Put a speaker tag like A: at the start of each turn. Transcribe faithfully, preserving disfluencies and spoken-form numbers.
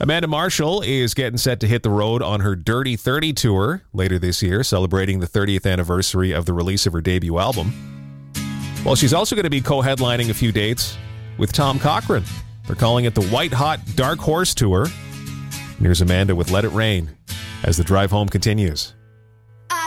A: Amanda Marshall is getting set to hit the road on her Dirty thirty tour later this year, celebrating the thirtieth anniversary of the release of her debut album. Well, she's also going to be co-headlining a few dates with Tom Cochrane. They're calling it the White Hot Dark Horse Tour. And here's Amanda with Let It Rain as the drive home continues.